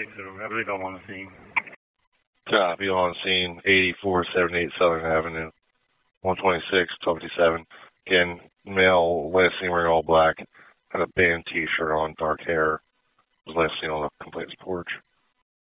I believe I'm on the scene. Copy, on scene, 8478 Southern Avenue, 126, 1257. Again, male, last seen wearing all black, had a band t-shirt on, dark hair. Was last seen on the complainant's porch.